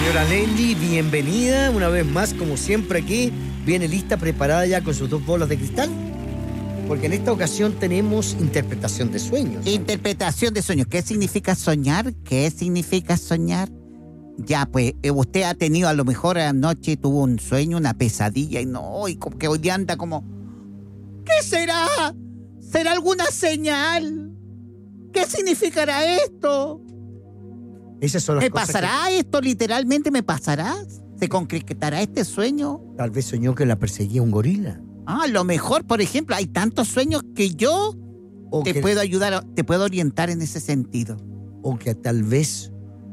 Señora Nelly, bienvenida una vez más, como siempre aquí. Viene lista, preparada ya con sus 2 bolas de cristal. Porque en esta ocasión tenemos interpretación de sueños. Interpretación de sueños. ¿Qué significa soñar? ¿Qué significa soñar? Ya, pues, usted ha tenido, a lo mejor anoche tuvo un sueño, una pesadilla, y como que hoy día anda como... ¿Qué será? ¿Será alguna señal? ¿Qué significará esto? Esas son las ¿Me cosas pasará esto? ¿Literalmente me pasará? ¿Se concretará este sueño? Tal vez soñó que la perseguía un gorila. A lo mejor, por ejemplo, hay tantos sueños que yo te puedo ayudar, te puedo orientar en ese sentido. O que tal vez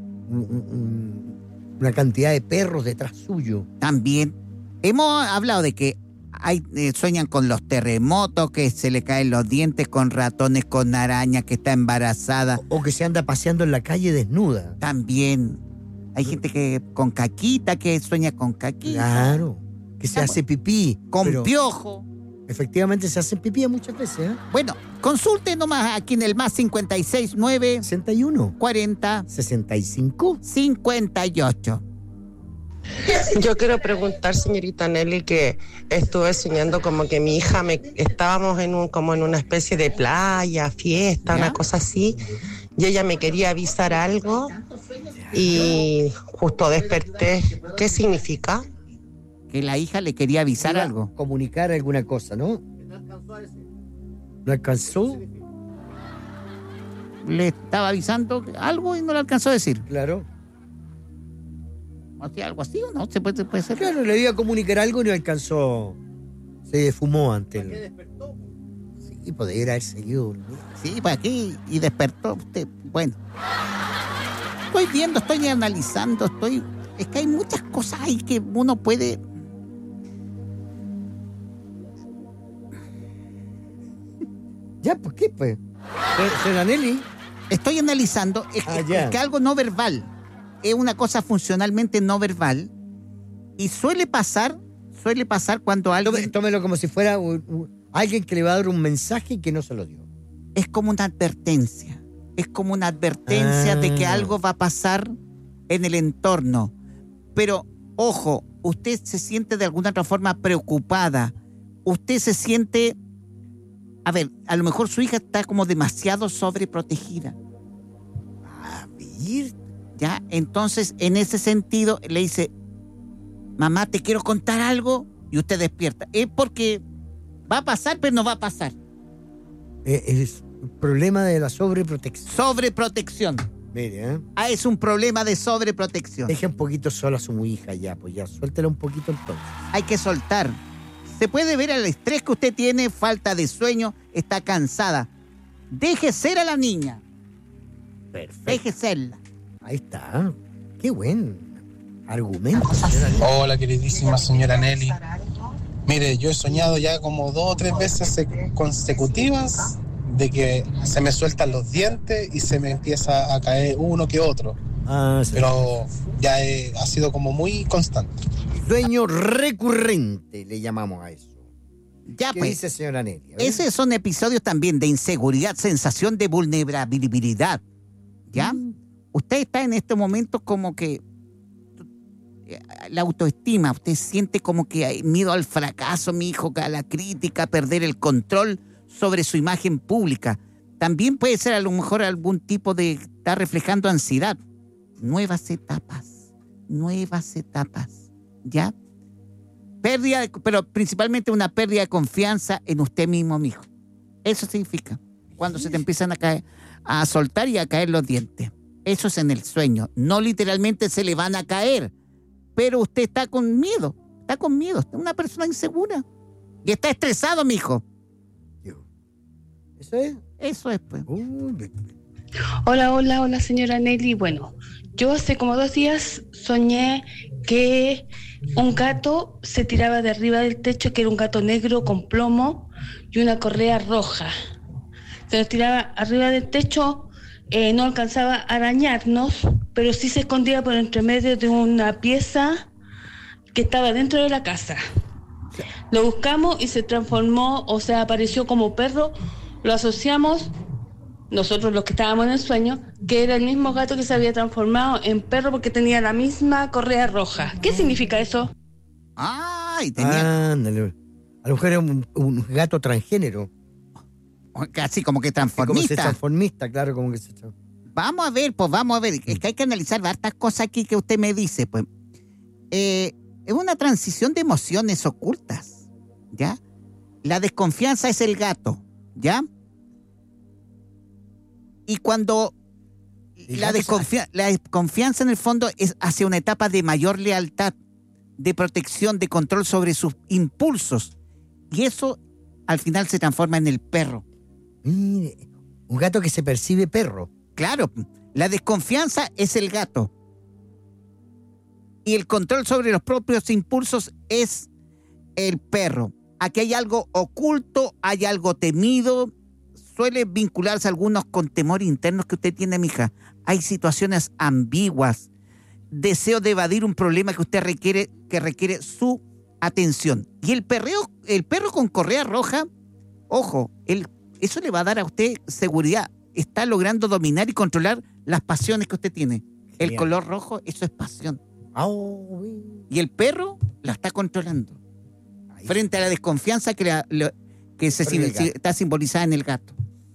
una cantidad de perros detrás suyo. También. Hemos hablado de que sueñan con los terremotos, que se le caen los dientes, con ratones, con arañas, que está embarazada. O que se anda paseando en la calle desnuda. También. Hay gente que con caquita, que sueña con caquita. Claro. Que se hace pipí. Con piojo. Efectivamente se hacen pipí muchas veces, ¿eh? Bueno, consulte nomás aquí en el más 569 61 40 65 58. Yo quiero preguntar, señorita Nelly, que estuve soñando como que mi hija estábamos como en una especie de playa, fiesta, una cosa así, y ella me quería avisar algo y justo desperté. ¿Qué significa? Que la hija le quería avisar algo. Comunicar alguna cosa, ¿no? ¿No alcanzó? Le estaba avisando algo y no le alcanzó a decir. Claro. ¿O sea, algo así o no? ¿Se puede ser? Claro, le iba a comunicar algo y no alcanzó. Se fumó ante él. ¿Por qué despertó? Sí, podría haber seguido. Sí, pues aquí y despertó usted. Bueno. Estoy viendo, estoy analizando, es que hay muchas cosas ahí que uno puede... Ya, ¿por qué, pues? ¿Señora Nelly? Estoy analizando, es que algo no verbal es una cosa funcionalmente no verbal y suele pasar cuando alguien... Tómelo como si fuera alguien que le va a dar un mensaje y que no se lo dio. Es como una advertencia. Es como una advertencia de que algo va a pasar en el entorno. Pero, ojo, usted se siente de alguna otra forma preocupada. Usted se siente... A ver, a lo mejor su hija está como demasiado sobreprotegida. A ver. Ya, entonces, en ese sentido, le dice, mamá, te quiero contar algo, y usted despierta. Es porque va a pasar, pero no va a pasar. Es el problema de la sobreprotección. Sobreprotección. Mire, es un problema de sobreprotección. Deje un poquito sola a su hija ya, pues ya, suéltela un poquito entonces. Hay que soltar. Se puede ver el estrés que usted tiene, falta de sueño, está cansada. Deje ser a la niña. Perfecto. Deje serla. Ahí está. Qué buen argumento. Hola, queridísima señora Nelly. Mire, yo he soñado ya como 2 o 3 veces consecutivas de que se me sueltan los dientes y se me empieza a caer uno que otro. Sí. Pero ya ha sido como muy constante. Sueño recurrente, le llamamos a eso. Ya, ¿Qué pues, dice señora Nelly? Esos son episodios también de inseguridad, sensación de vulnerabilidad. ¿Ya? Usted está en este momento como que la autoestima, usted siente como que hay miedo al fracaso, mi hijo, a la crítica, a perder el control sobre su imagen pública. También puede ser a lo mejor algún tipo de... Está reflejando ansiedad. Nuevas etapas. ¿Ya? Pero principalmente una pérdida de confianza en usted mismo, mijo. Eso significa cuando se te empiezan a soltar y a caer los dientes. Eso es en el sueño. No literalmente se le van a caer, pero usted está con miedo. Está una persona insegura. Y está estresado, mijo. ¿Eso es? Eso es, pues. Hola, señora Nelly. Bueno, yo hace como 2 días soñé que un gato se tiraba de arriba del techo, que era un gato negro con plomo y una correa roja. Se nos tiraba arriba del techo, no alcanzaba a arañarnos, pero sí se escondía por entre medio de una pieza que estaba dentro de la casa. Lo buscamos y se transformó, o sea, apareció como perro. Lo asociamos nosotros los que estábamos en el sueño, que era el mismo gato que se había transformado en perro porque tenía la misma correa roja. ¿Qué significa eso? Ay, tenía... Ándale. A lo mejor era un gato transgénero. Casi como que Como transformista. se transformista, claro, como que se... Vamos a ver. Es que hay que analizar hartas cosas aquí que usted me dice, pues. Es una transición de emociones ocultas, ¿ya? La desconfianza es el gato, ¿ya? Y cuando la desconfianza en el fondo es hacia una etapa de mayor lealtad, de protección, de control sobre sus impulsos. Y eso al final se transforma en el perro. Mire, un gato que se percibe perro. Claro, la desconfianza es el gato. Y el control sobre los propios impulsos es el perro. Aquí hay algo oculto, hay algo temido. Suele vincularse algunos con temores internos que usted tiene, mija. Hay situaciones ambiguas. Deseo de evadir un problema que usted requiere su atención. Y el perro con correa roja, ojo, eso le va a dar a usted seguridad. Está logrando dominar y controlar las pasiones que usted tiene. El Genial. color rojo, eso es pasión. Oh, Y el perro la está controlando. ahí. Frente a la desconfianza que está simbolizada en el gato.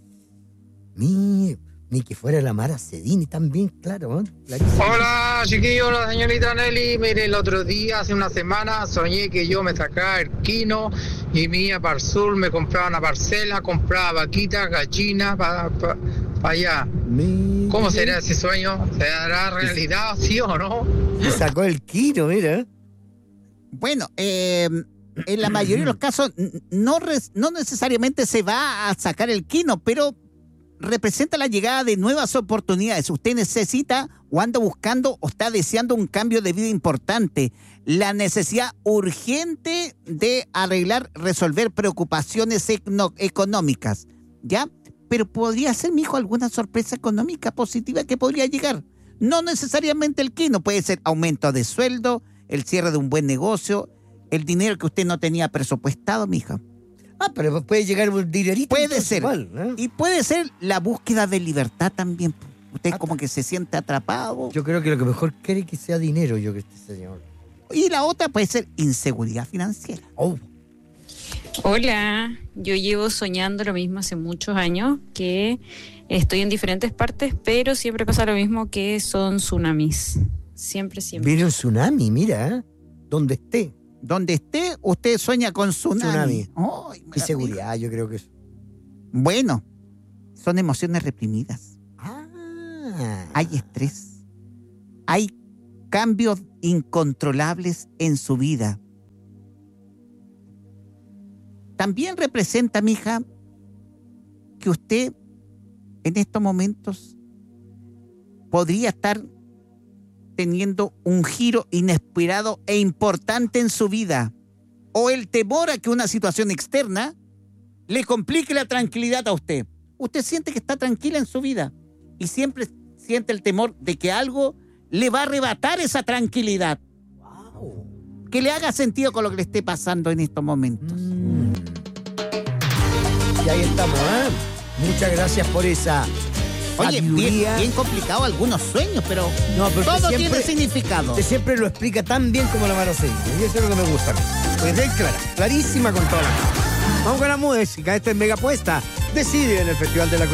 Mire, ni que fuera la Mara Cedini también, claro. Clarísimo. Hola chiquillos, la señorita Nelly. Mire, el otro día, hace una semana, soñé que yo me sacaba el quino y me iba para el sur, me compraba una parcela, compraba vaquitas, gallinas para allá. Mire. ¿Cómo será ese sueño? ¿Se hará realidad, sí o no? Y sacó el quino, mira. Bueno, en la mayoría de los casos no necesariamente se va a sacar el quino, pero representa la llegada de nuevas oportunidades. Usted necesita o anda buscando o está deseando un cambio de vida importante. La necesidad urgente de resolver preocupaciones económicas, ¿ya? Pero podría ser, mijo, alguna sorpresa económica positiva que podría llegar. No necesariamente el quino, puede ser aumento de sueldo, el cierre de un buen negocio, el dinero que usted no tenía presupuestado, mija. Pero puede llegar un dinerito. Puede entonces, ser. igual, ¿eh? Y puede ser la búsqueda de libertad también. Usted como que se siente atrapado. Yo creo que lo que mejor quiere es que sea dinero, yo que este señor. Y la otra puede ser inseguridad financiera. Oh, Hola, yo llevo soñando lo mismo hace muchos años, que estoy en diferentes partes, pero siempre pasa lo mismo, que son tsunamis. Siempre. viene un tsunami, mira, ¿eh? Donde esté. Donde esté, usted sueña con tsunami. Tsunami. Ay, Y seguridad, yo creo que es. Bueno, son emociones reprimidas. Ah. Hay estrés. Hay cambios incontrolables en su vida. También representa, mija, que usted en estos momentos podría estar teniendo un giro inesperado e importante en su vida, o el temor a que una situación externa le complique la tranquilidad a usted. Usted siente que está tranquila en su vida y siempre siente el temor de que algo le va a arrebatar esa tranquilidad. Wow. Que le haga sentido con lo que le esté pasando en estos momentos. Y ahí estamos, ¿eh? Muchas gracias por esa Oye, sabiduría. bien complicado algunos sueños, pero No, pero todo usted tiene significado. Usted siempre lo explica tan bien como la Mara Cedini. Y eso es lo que me gusta. Porque es bien clara, clarísima con toda la... Vamos con la música. Esta es Mega Puesta. Decide en el Festival de la